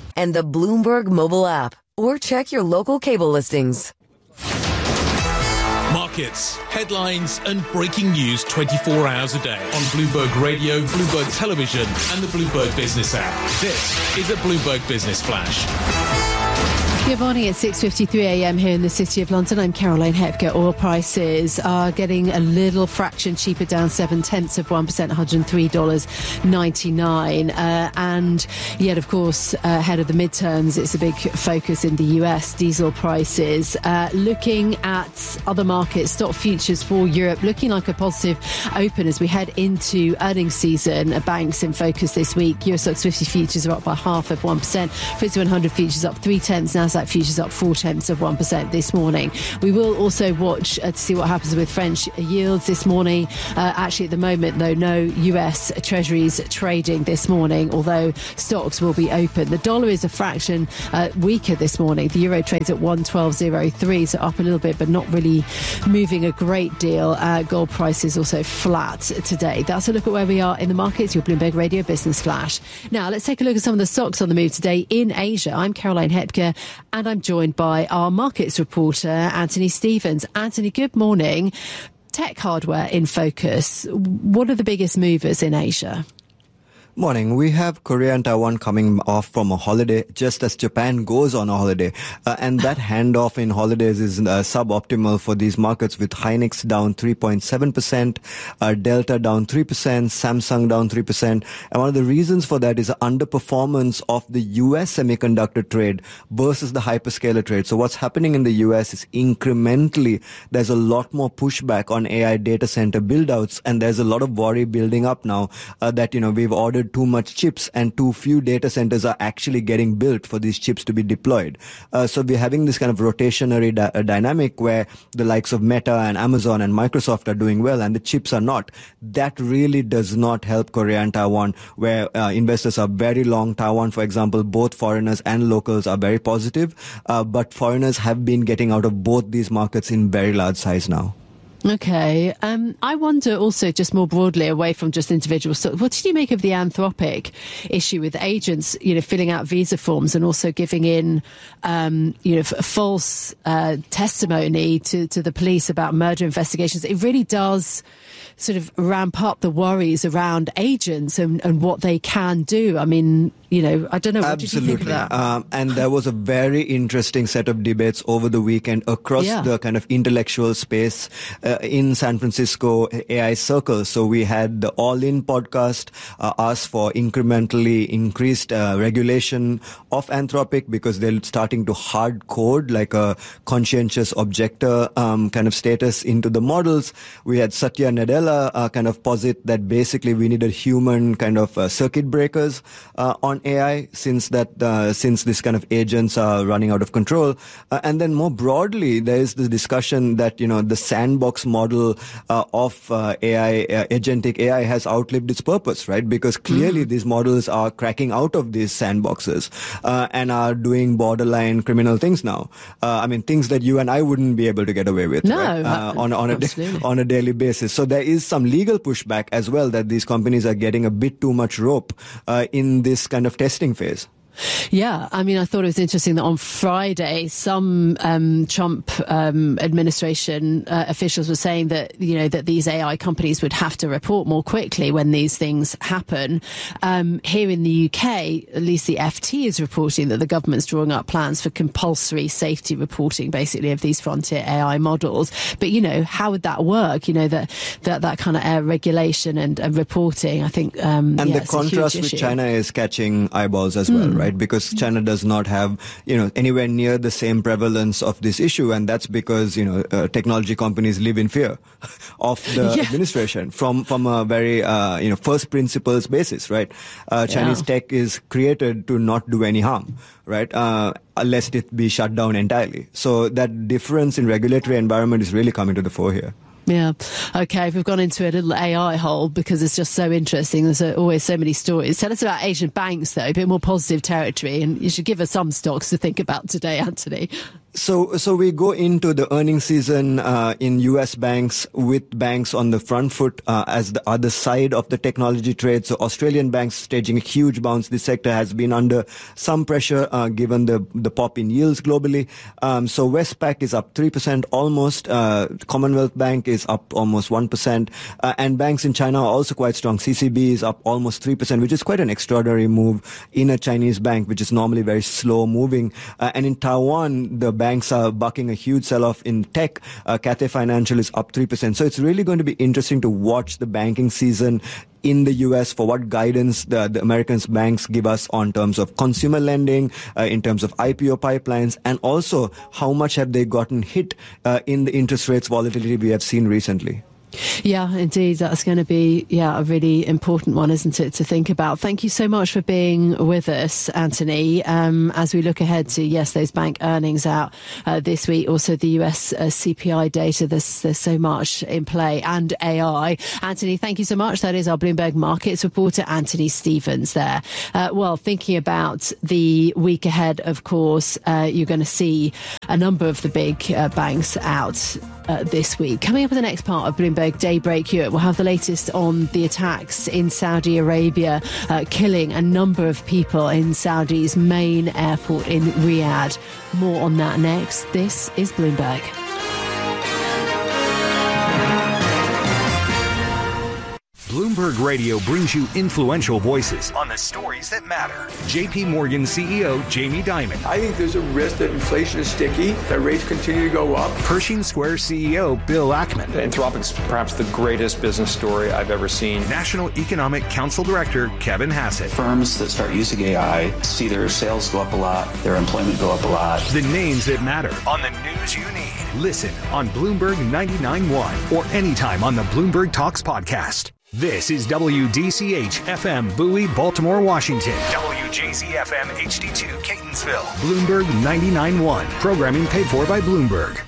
and the Bloomberg mobile app, or check your local cable listings. Markets, headlines and breaking news 24 hours a day on Bloomberg Radio, Bloomberg Television and the Bloomberg Business app. This is a Bloomberg Business Flash. Good morning. At 6:53 a.m. here in the City of London. I'm Caroline Hepker. Oil prices are getting a little fraction cheaper, down 0.7%, $103.99. And yet, of course, ahead of the midterms, it's a big focus in the US. Diesel prices. Looking at other markets, stock futures for Europe looking like a positive open as we head into earnings season. Banks in focus this week. Euro Stoxx 50 futures are up by 0.5%. FTSE 100 futures up 0.3. Nasdaq futures up 0.4% this morning. We will also watch to see what happens with French yields this morning. Actually, at the moment, though, no US Treasuries trading this morning, although stocks will be open. The dollar is a fraction weaker this morning. The euro trades at 112.03, so up a little bit, but not really moving a great deal. Gold price is also flat today. That's a look at where we are in the markets. Your Bloomberg Radio Business Flash. Now, let's take a look at some of the stocks on the move today in Asia. I'm Caroline Hepker, and I'm joined by our markets reporter, Anthony Stevens. Anthony, good morning. Tech hardware in focus. What are the biggest movers in Asia? Morning. We have Korea and Taiwan coming off from a holiday just as Japan goes on a holiday. And that handoff in holidays is suboptimal for these markets, with Hynix down 3.7%, Delta down 3%, Samsung down 3%. And one of the reasons for that is the underperformance of the US semiconductor trade versus the hyperscaler trade. So what's happening in the US is incrementally there's a lot more pushback on AI data center build-outs, and there's a lot of worry building up now that, we've ordered too much chips and too few data centers are actually getting built for these chips to be deployed. So we're having this kind of rotationary dynamic where the likes of Meta and Amazon and Microsoft are doing well and the chips are not. That really does not help Korea and Taiwan, where investors are very long. Taiwan, for example, both foreigners and locals are very positive, but foreigners have been getting out of both these markets in very large size now. Okay. I wonder also, just more broadly, away from just individual stocks, what did you make of the Anthropic issue with agents, filling out visa forms and also giving in, false testimony to the police about murder investigations? It really does sort of ramp up the worries around agents and what they can do. I mean, I don't know. What did you think of that? And there was a very interesting set of debates over the weekend across the kind of intellectual space in San Francisco AI circles. So we had the All In podcast ask for incrementally increased regulation of Anthropic because they're starting to hard code like a conscientious objector kind of status into the models. We had Satya Nadella kind of posit that basically we needed human kind of circuit breakers on AI since this kind of agents are running out of control. And then more broadly, there is the discussion that, the sandbox model of AI, agentic AI has outlived its purpose, right? Because clearly these models are cracking out of these sandboxes and are doing borderline criminal things now. Things that you and I wouldn't be able to get away with, right? on a daily basis. So there is some legal pushback as well that these companies are getting a bit too much rope in this kind of testing phase. Yeah, I thought it was interesting that on Friday, some Trump administration officials were saying that, that these AI companies would have to report more quickly when these things happen. Here in the UK, at least the FT is reporting that the government's drawing up plans for compulsory safety reporting, basically, of these frontier AI models. But, how would that work? That kind of regulation and reporting, I think. And the contrast with China is catching eyeballs as well, right? Because China does not have, anywhere near the same prevalence of this issue. And that's because, technology companies live in fear of the administration from a very, first principles basis, right? Chinese tech is created to not do any harm, right? Lest it be shut down entirely. So that difference in regulatory environment is really coming to the fore here. Yeah. Okay. We've gone into a little AI hole because it's just so interesting. There's always so many stories. Tell us about Asian banks, though, a bit more positive territory. And you should give us some stocks to think about today, Anthony. So we go into the earnings season in U.S. banks with banks on the front foot as the other side of the technology trade. So Australian banks staging a huge bounce. This sector has been under some pressure given the pop in yields globally. So Westpac is up 3% almost. Commonwealth Bank is up almost 1%. And banks in China are also quite strong. CCB is up almost 3%, which is quite an extraordinary move in a Chinese bank, which is normally very slow moving. And in Taiwan, the banks are bucking a huge sell-off in tech. Cathay Financial is up 3%. So it's really going to be interesting to watch the banking season in the US for what guidance the Americans banks give us on terms of consumer lending, in terms of IPO pipelines, and also how much have they gotten hit in the interest rates volatility we have seen recently. Yeah, indeed. That's going to be, a really important one, isn't it, to think about. Thank you so much for being with us, Anthony. As we look ahead to, those bank earnings out this week, also the US CPI data, there's so much in play, and AI. Anthony, thank you so much. That is our Bloomberg Markets reporter, Anthony Stevens there. Thinking about the week ahead, of course, you're going to see a number of the big banks out this week. Coming up in the next part of Bloomberg Daybreak Europe, we'll have the latest on the attacks in Saudi Arabia, killing a number of people in Saudi's main airport in Riyadh. More on that next. This is Bloomberg. Bloomberg Radio brings you influential voices on the stories that matter. JP Morgan CEO Jamie Dimon. I think there's a risk that inflation is sticky, that rates continue to go up. Pershing Square CEO Bill Ackman. Anthropic's perhaps the greatest business story I've ever seen. National Economic Council Director Kevin Hassett. Firms that start using AI see their sales go up a lot, their employment go up a lot. The names that matter on the news you need. Listen on Bloomberg 99.1 or anytime on the Bloomberg Talks podcast. This is WDCH FM Bowie, Baltimore, Washington. WJZ FM HD2 Catonsville. Bloomberg 99.1. Programming paid for by Bloomberg.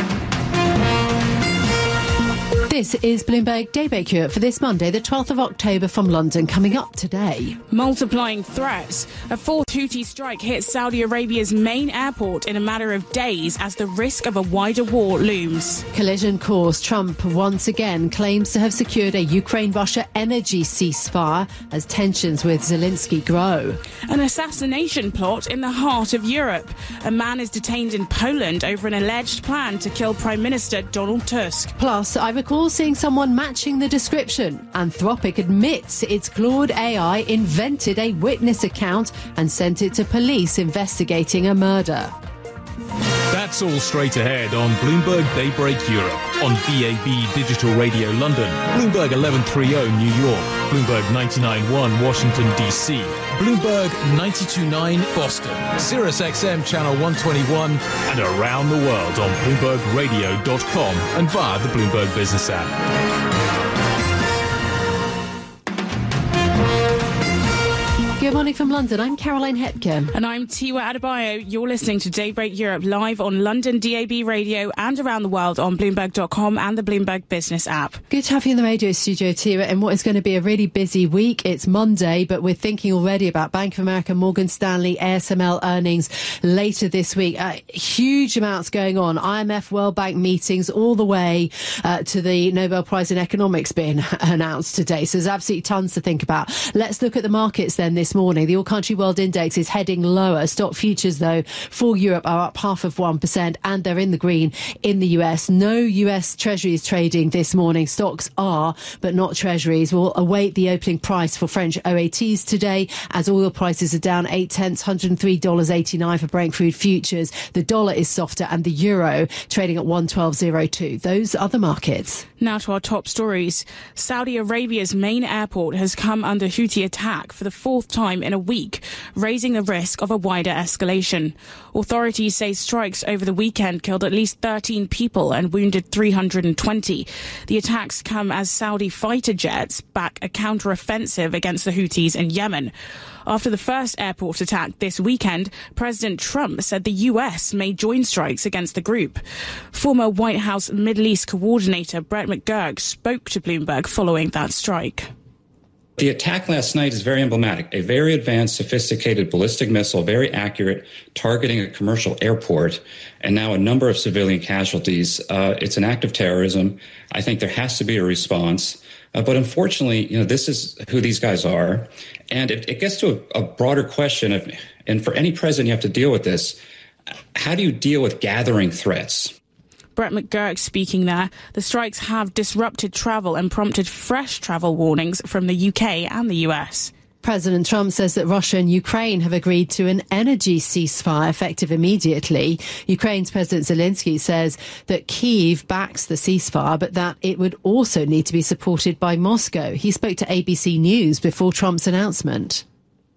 This is Bloomberg Daybreak Europe for this Monday, the 12th of October from London. Coming up today. Multiplying threats. A fourth Houthi strike hit Saudi Arabia's main airport in a matter of days as the risk of a wider war looms. Collision course. Trump once again claims to have secured a Ukraine-Russia energy ceasefire as tensions with Zelensky grow. An assassination plot in the heart of Europe. A man is detained in Poland over an alleged plan to kill Prime Minister Donald Tusk. Plus, I recall seeing someone matching the description. Anthropic admits its Claude AI invented a witness account and sent it to police investigating a murder. That's all straight ahead on Bloomberg Daybreak Europe, on DAB Digital Radio London, Bloomberg 1130 New York, Bloomberg 99.1 Washington, D.C., Bloomberg 92.9 Boston, Sirius XM Channel 121, and around the world on BloombergRadio.com and via the Bloomberg Business app. Good morning from London. I'm Caroline Hepkin. And I'm Tiwa Adebayo. You're listening to Daybreak Europe live on London DAB Radio and around the world on Bloomberg.com and the Bloomberg Business app. Good to have you in the radio studio, Tiwa, in what is going to be a really busy week. It's Monday, but we're thinking already about Bank of America, Morgan Stanley, ASML earnings later this week. Huge amounts going on. IMF, World Bank meetings all the way to the Nobel Prize in Economics being announced today. So there's absolutely tons to think about. Let's look at the markets then this morning. The All-Country World Index is heading lower. Stock futures, though, for Europe are up 0.5%, and they're in the green in the US. No US Treasuries trading this morning. Stocks are, but not Treasuries. We'll await the opening price for French OATs today, as oil prices are down 0.8, $103.89 for Brent crude futures. The dollar is softer, and the euro trading at 112.02. Those are the markets. Now to our top stories. Saudi Arabia's main airport has come under Houthi attack for the fourth time in a week, raising the risk of a wider escalation. Authorities say strikes over the weekend killed at least 13 people and wounded 320. The attacks come as Saudi fighter jets back a counter-offensive against the Houthis in Yemen. After the first airport attack this weekend, President Trump said the US may join strikes against the group. Former White House Middle East coordinator Brett McGurk spoke to Bloomberg following that strike. The attack last night is very emblematic. A very advanced, sophisticated ballistic missile, very accurate, targeting a commercial airport, and now a number of civilian casualties. It's an act of terrorism. I think there has to be a response. But unfortunately, this is who these guys are. And it gets to a broader question of, and for any president, you have to deal with this. How do you deal with gathering threats? Brett McGurk speaking there. The strikes have disrupted travel and prompted fresh travel warnings from the UK and the US. President Trump says that Russia and Ukraine have agreed to an energy ceasefire effective immediately. Ukraine's President Zelensky says that Kyiv backs the ceasefire, but that it would also need to be supported by Moscow. He spoke to ABC News before Trump's announcement.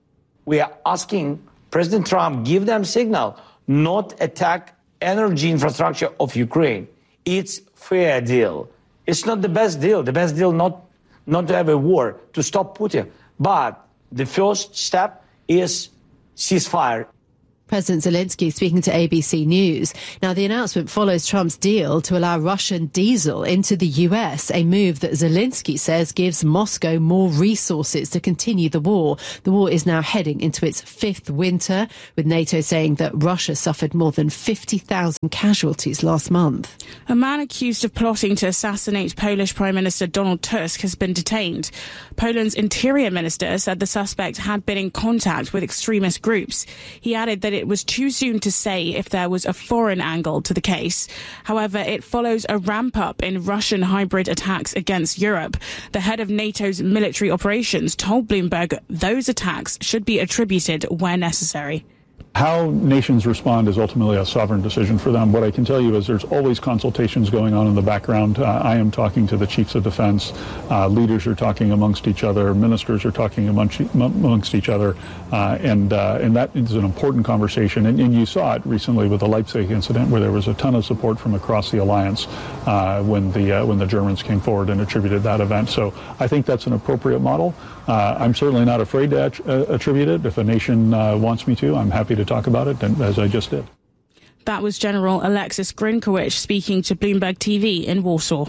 We are asking President Trump, give them signal, not attack energy infrastructure of Ukraine. It's fair deal. It's not the best deal. The best deal not to have a war, to stop Putin. But the first step is ceasefire. President Zelensky speaking to ABC News. Now, the announcement follows Trump's deal to allow Russian diesel into the US, a move that Zelensky says gives Moscow more resources to continue the war. The war is now heading into its fifth winter, with NATO saying that Russia suffered more than 50,000 casualties last month. A man accused of plotting to assassinate Polish Prime Minister Donald Tusk has been detained. Poland's Interior Minister said the suspect had been in contact with extremist groups. He added that it was too soon to say if there was a foreign angle to the case. However, it follows a ramp-up in Russian hybrid attacks against Europe. The head of NATO's military operations told Bloomberg those attacks should be attributed where necessary. How nations respond is ultimately a sovereign decision for them. What I can tell you is there's always consultations going on in the background. I am talking to the chiefs of defense. Leaders are talking amongst each other. Ministers are talking amongst each other. And that is an important conversation. And you saw it recently with the Leipzig incident, where there was a ton of support from across the alliance when the Germans came forward and attributed that event. So I think that's an appropriate model. I'm certainly not afraid to attribute it. If a nation wants me to, I'm happy to talk about it, as I just did. That was General Alexis Grinkowicz speaking to Bloomberg TV in Warsaw.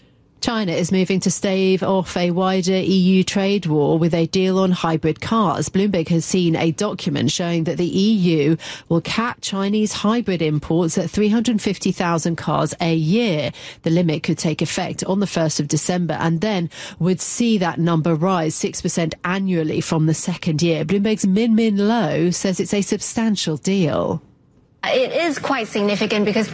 China is moving to stave off a wider EU trade war with a deal on hybrid cars. Bloomberg has seen a document showing that the EU will cap Chinese hybrid imports at 350,000 cars a year. The limit could take effect on the 1st of December and then would see that number rise 6% annually from the second year. Bloomberg's Min Lo says it's a substantial deal. It is quite significant because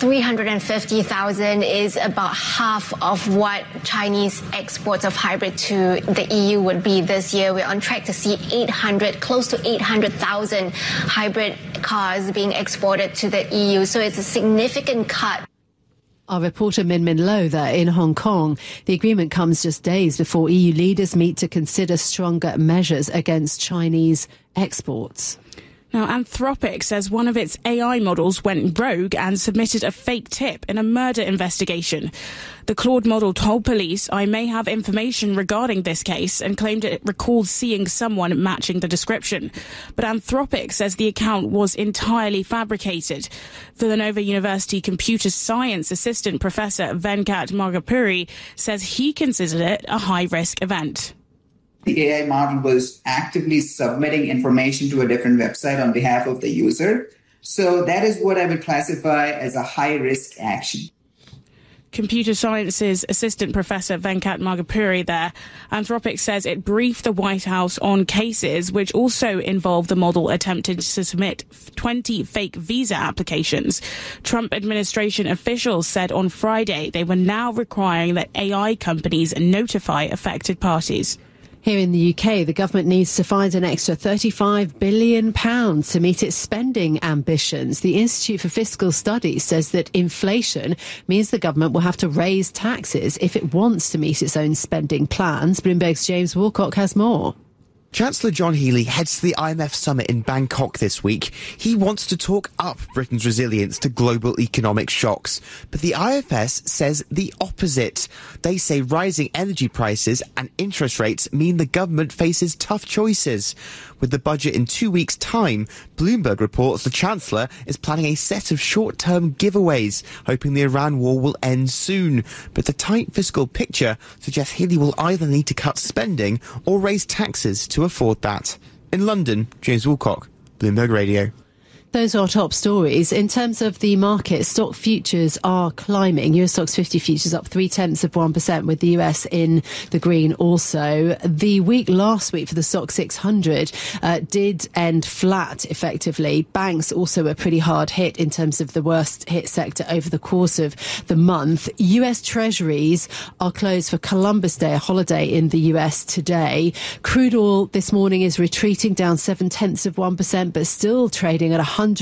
350,000 is about half of what Chinese exports of hybrid to the EU would be this year. We're on track to see close to 800,000 hybrid cars being exported to the EU. So it's a significant cut. Our reporter Min Lo there in Hong Kong. The agreement comes just days before EU leaders meet to consider stronger measures against Chinese exports. Now, Anthropic says one of its AI models went rogue and submitted a fake tip in a murder investigation. The Claude model told police, "I may have information regarding this case," and claimed it recalled seeing someone matching the description. But Anthropic says the account was entirely fabricated. Villanova University computer science assistant professor Venkat Magapuri says he considered it a high-risk event. The AI model was actively submitting information to a different website on behalf of the user. So that is what I would classify as a high-risk action. Computer Sciences Assistant Professor Venkat Magapuri there. Anthropic says it briefed the White House on cases which also involve the model attempting to submit 20 fake visa applications. Trump administration officials said on Friday they were now requiring that AI companies notify affected parties. Here in the UK, the government needs to find an extra £35 billion to meet its spending ambitions. The Institute for Fiscal Studies says that inflation means the government will have to raise taxes if it wants to meet its own spending plans. Bloomberg's James Woolcock has more. Chancellor John Healey heads to the IMF summit in Bangkok this week. He wants to talk up Britain's resilience to global economic shocks. But the IFS says the opposite. They say rising energy prices and interest rates mean the government faces tough choices. With the budget in 2 weeks' time, Bloomberg reports the Chancellor is planning a set of short-term giveaways, hoping the Iran war will end soon. But the tight fiscal picture suggests Healey will either need to cut spending or raise taxes to afford that. In London, James Woolcock, Bloomberg Radio. Those are top stories. In terms of the market, stock futures are climbing. US Stocks 50 futures up 0.3%, with the US in the green also. The week last week for the Stock 600 did end flat, effectively. Banks also a pretty hard hit in terms of the worst hit sector over the course of the month. US Treasuries are closed for Columbus Day, a holiday in the US today. Crude oil this morning is retreating down 0.7%, but still trading at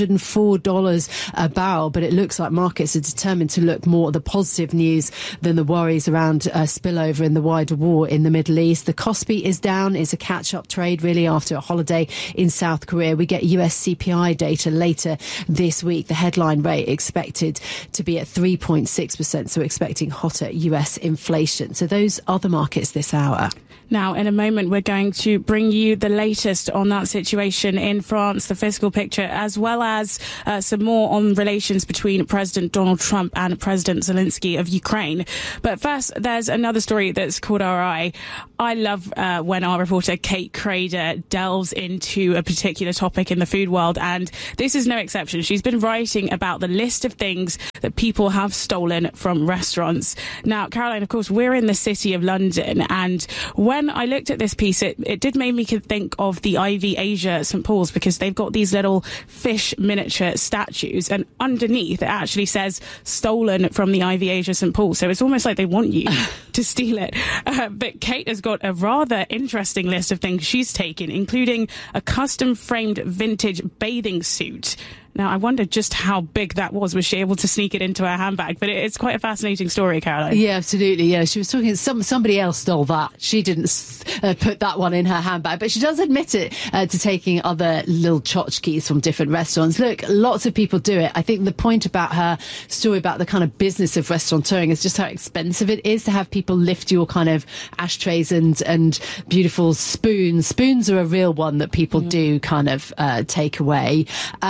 $104 a barrel, but it looks like markets are determined to look more at the positive news than the worries around spillover in the wider war in the Middle East. The Kospi is down. It's a catch-up trade, really, after a holiday in South Korea. We get US CPI data later this week. The headline rate expected to be at 3.6%, so expecting hotter US inflation. So those are the markets this hour. Now, in a moment, we're going to bring you the latest on that situation in France, the fiscal picture, as well as some more on relations between President Donald Trump and President Zelensky of Ukraine. But first, there's another story that's caught our eye. I love when our reporter Kate Crader delves into a particular topic in the food world, and this is no exception. She's been writing about the list of things that people have stolen from restaurants. Now, Caroline, of course, we're in the city of London, and when I looked at this piece, it did make me think of the Ivy Asia St. Paul's, because they've got these little fish miniature statues, and underneath it actually says stolen from the Ivy Asia St. Paul. So it's almost like they want you to steal it. But Kate has got a rather interesting list of things she's taken, including a custom framed vintage bathing suit. Now, I wondered just how big that was. Was she able to sneak it into her handbag? But it's quite a fascinating story, Caroline. Yeah, absolutely. Yeah, she was talking. Somebody else stole that. She didn't put that one in her handbag, but she does admit it to taking other little tchotchkes from different restaurants. Look, lots of people do it. I think the point about her story about the kind of business of restaurateuring is just how expensive it is to have people lift your kind of ashtrays and beautiful spoons. Spoons are a real one that people do kind of take away.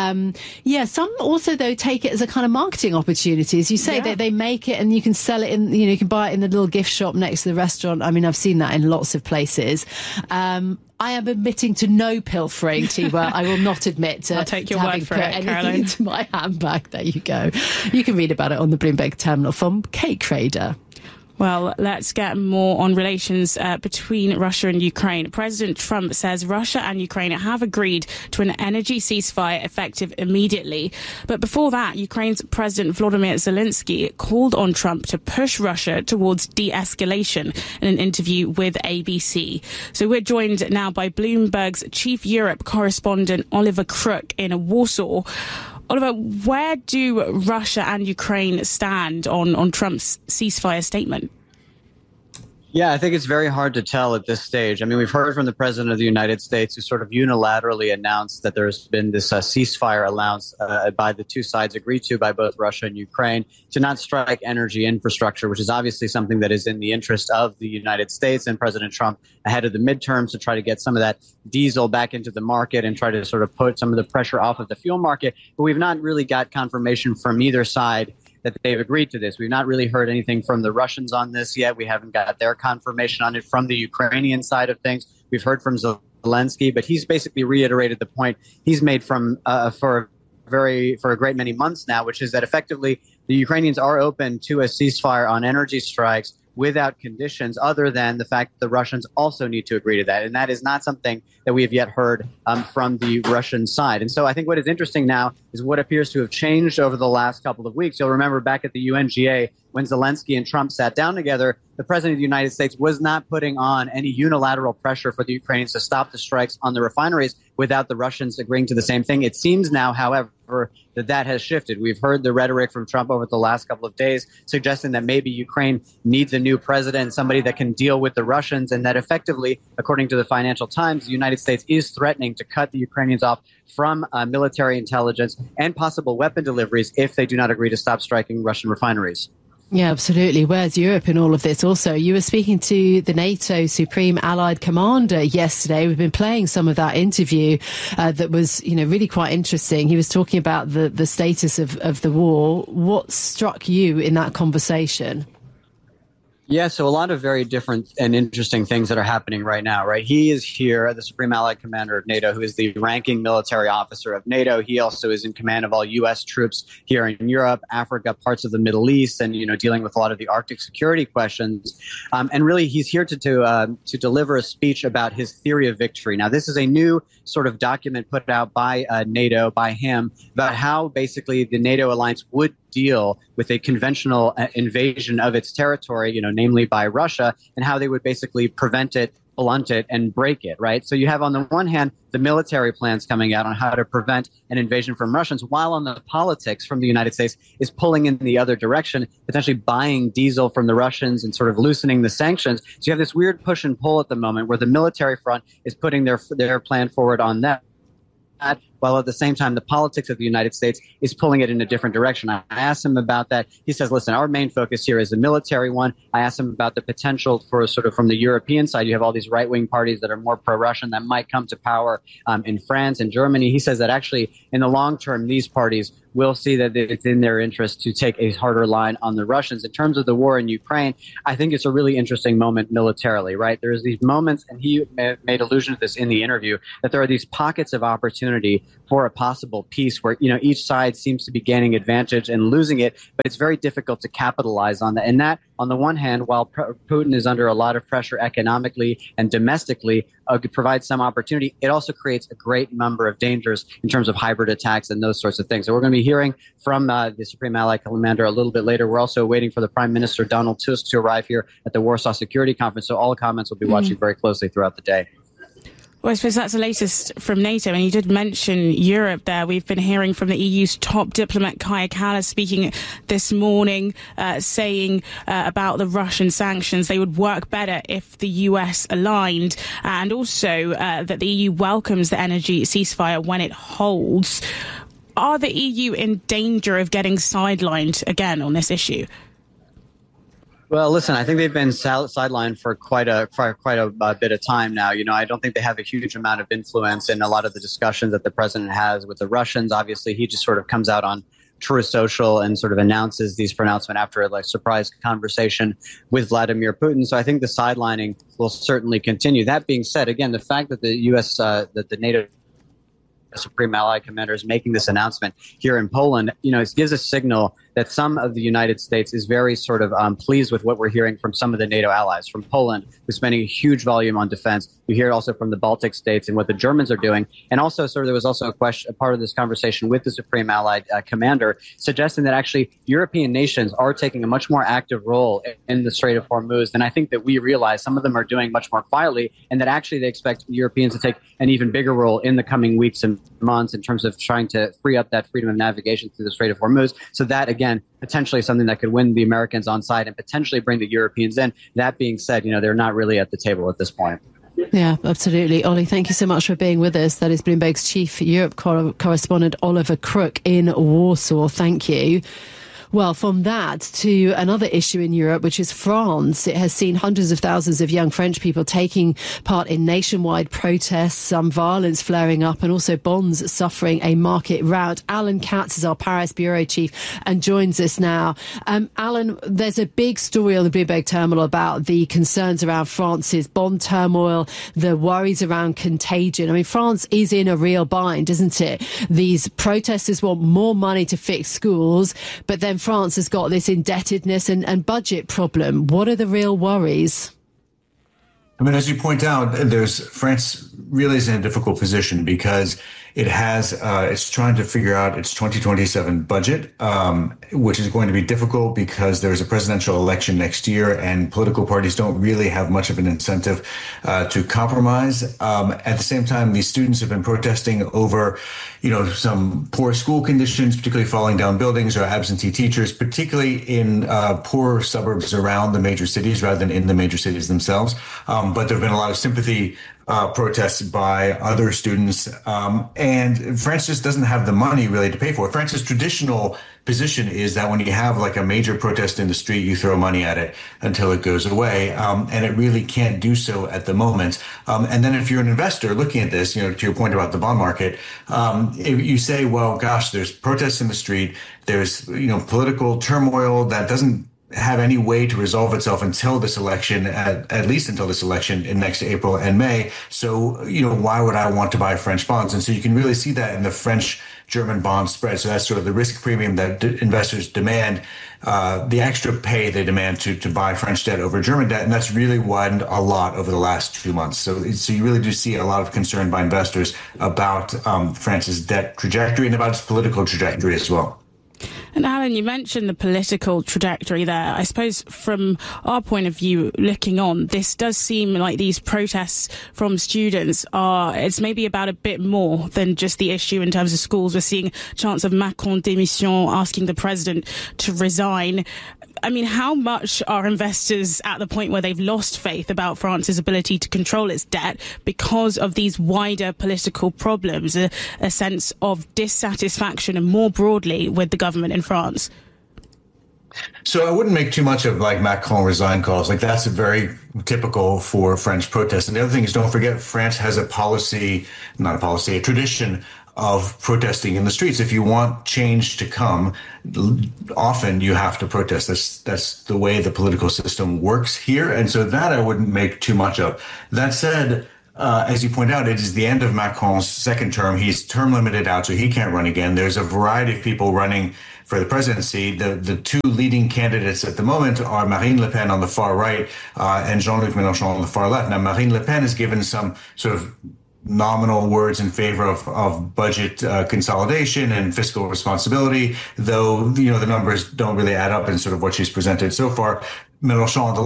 Yeah, some also, though, take it as a kind of marketing opportunity. As you say, they make it and you can sell it in, you can buy it in the little gift shop next to the restaurant. I mean, I've seen that in lots of places. I am admitting to no pilfering, Tiwa. I will not admit to, I'll take your having word for put it, anything Caroline. into my handbag. There you go. You can read about it on the Bloomberg Terminal from Kate Crader. Well, let's get more on relations between Russia and Ukraine. President Trump says Russia and Ukraine have agreed to an energy ceasefire effective immediately. But before that, Ukraine's President Volodymyr Zelensky called on Trump to push Russia towards de-escalation in an interview with ABC. So we're joined now by Bloomberg's chief Europe correspondent, Oliver Crook, in Warsaw. Oliver, where do Russia and Ukraine stand on Trump's ceasefire statement? Yeah, I think it's very hard to tell at this stage. I mean, we've heard from the president of the United States, who sort of unilaterally announced that there's been this ceasefire allowance by the two sides agreed to by both Russia and Ukraine to not strike energy infrastructure, which is obviously something that is in the interest of the United States and President Trump ahead of the midterms to try to get some of that diesel back into the market and try to sort of put some of the pressure off of the fuel market. But we've not really got confirmation from either side that they've agreed to this. We've not really heard anything from the Russians on this yet. We haven't got their confirmation on it from the Ukrainian side of things. We've heard from Zelensky, but he's basically reiterated the point he's made from for a great many months now, which is that effectively the Ukrainians are open to a ceasefire on energy strikes without conditions other than the fact that the Russians also need to agree to that. And that is not something that we have yet heard from the Russian side. And so I think what is interesting now is what appears to have changed over the last couple of weeks. You'll remember back at the UNGA when Zelensky and Trump sat down together, the president of the United States was not putting on any unilateral pressure for the Ukrainians to stop the strikes on the refineries. without the Russians agreeing to the same thing. It seems now, however, that has shifted. We've heard the rhetoric from Trump over the last couple of days suggesting that maybe Ukraine needs a new president, somebody that can deal with the Russians, and that effectively, according to the Financial Times, the United States is threatening to cut the Ukrainians off from military intelligence and possible weapon deliveries if they do not agree to stop striking Russian refineries. Yeah, absolutely. Where's Europe in all of this? Also, you were speaking to the NATO Supreme Allied Commander yesterday. We've been playing some of that interview that was, really quite interesting. He was talking about the status of the war. What struck you in that conversation? Yeah, so a lot of very different and interesting things that are happening right now, right? He is here, the Supreme Allied Commander of NATO, who is the ranking military officer of NATO. He also is in command of all U.S. troops here in Europe, Africa, parts of the Middle East, and, dealing with a lot of the Arctic security questions. And really, he's here to deliver a speech about his theory of victory. Now, this is a new sort of document put out by NATO, by him, about how basically the NATO alliance would deal with a conventional invasion of its territory, namely by Russia, and how they would basically prevent it, blunt it, and break it, right? So you have on the one hand the military plans coming out on how to prevent an invasion from Russians, while on the politics from the United States is pulling in the other direction, potentially buying diesel from the Russians and sort of loosening the sanctions. So you have this weird push and pull at the moment where the military front is putting their plan forward on that, while at the same time the politics of the United States is pulling it in a different direction. I asked him about that. He says, listen, our main focus here is the military one. I asked him about the potential for sort of from the European side. You have all these right-wing parties that are more pro-Russian that might come to power in France and Germany. He says that actually in the long term, these parties will see that it's in their interest to take a harder line on the Russians. In terms of the war in Ukraine, I think it's a really interesting moment militarily, right? There's these moments, and he made allusion to this in the interview, that there are these pockets of opportunity for a possible peace where, each side seems to be gaining advantage and losing it, but it's very difficult to capitalize on that. And that, on the one hand, while Putin is under a lot of pressure economically and domestically, provides some opportunity, it also creates a great number of dangers in terms of hybrid attacks and those sorts of things. So we're going to be hearing from the Supreme Allied Commander a little bit later. We're also waiting for the Prime Minister, Donald Tusk, to arrive here at the Warsaw Security Conference. So all comments will be watching very closely throughout the day. Well, I suppose that's the latest from NATO. And you did mention Europe there. We've been hearing from the EU's top diplomat, Kaja Kallas, speaking this morning, saying about the Russian sanctions, they would work better if the US aligned, and also that the EU welcomes the energy ceasefire when it holds. Are the EU in danger of getting sidelined again on this issue? Well, listen, I think they've been sidelined for quite a bit of time now. I don't think they have a huge amount of influence in a lot of the discussions that the president has with the Russians. Obviously, he just sort of comes out on Truth Social and sort of announces these pronouncements after a surprise conversation with Vladimir Putin. So I think the sidelining will certainly continue. That being said, again, the fact that the U.S., that the NATO Supreme Allied Commander is making this announcement here in Poland, it gives a signal that some of the United States is very sort of pleased with what we're hearing from some of the NATO allies. From Poland, who's spending a huge volume on defense. You hear it also from the Baltic states and what the Germans are doing. And also, there was also a part of this conversation with the Supreme Allied Commander suggesting that actually European nations are taking a much more active role in the Strait of Hormuz than I think that we realize. Some of them are doing much more quietly, and that actually they expect Europeans to take an even bigger role in the coming weeks and months in terms of trying to free up that freedom of navigation through the Strait of Hormuz. So that, again, potentially something that could win the Americans on side and potentially bring the Europeans in. That being said, they're not really at the table at this point. Yeah, absolutely. Ollie, thank you so much for being with us. That is Bloomberg's chief Europe correspondent, Oliver Crook in Warsaw. Thank you. Well, from that to another issue in Europe, which is France. It has seen hundreds of thousands of young French people taking part in nationwide protests, some violence flaring up, and also bonds suffering a market rout. Alan Katz is our Paris bureau chief and joins us now. Alan, there's a big story on the Bloomberg terminal about the concerns around France's bond turmoil, the worries around contagion. I mean, France is in a real bind, isn't it? These protesters want more money to fix schools, but then France has got this indebtedness and budget problem. What are the real worries? I mean, as you point out, France really is in a difficult position because It's trying to figure out its 2027 budget, which is going to be difficult because there's a presidential election next year and political parties don't really have much of an incentive to compromise. At the same time, these students have been protesting over, some poor school conditions, particularly falling down buildings or absentee teachers, particularly in poor suburbs around the major cities rather than in the major cities themselves. But there have been a lot of sympathy protests by other students. And France just doesn't have the money really to pay for it. France's traditional position is that when you have like a major protest in the street, you throw money at it until it goes away. And it really can't do so at the moment. And then if you're an investor looking at this, to your point about the bond market, if you say, well, gosh, there's protests in the street. There's, political turmoil that doesn't have any way to resolve itself until this election, at least until this election in next April and May. So, why would I want to buy French bonds? And so you can really see that in the French-German bond spread. So that's sort of the risk premium that investors demand, the extra pay they demand to buy French debt over German debt. And that's really widened a lot over the last 2 months. So you really do see a lot of concern by investors about France's debt trajectory and about its political trajectory as well. And Alan, you mentioned the political trajectory there. I suppose from our point of view, looking on, this does seem like these protests from students it's maybe about a bit more than just the issue in terms of schools. We're seeing chants of Macron démission, asking the president to resign. I mean, how much are investors at the point where they've lost faith about France's ability to control its debt because of these wider political problems, a sense of dissatisfaction and more broadly with the government in France? So I wouldn't make too much of like Macron resign calls. Like that's very typical for French protests. And the other thing is, don't forget, France has a tradition of protesting in the streets. If you want change to come, often you have to protest. That's the way the political system works here. And so that I wouldn't make too much of. That said, as you point out, it is the end of Macron's second term. He's term limited out, so he can't run again. There's a variety of people running for the presidency. The two leading candidates at the moment are Marine Le Pen on the far right and Jean-Luc Mélenchon on the far left. Now, Marine Le Pen has given some sort of nominal words in favor of budget consolidation and fiscal responsibility, though, the numbers don't really add up in sort of what she's presented so far. Mélenchon on the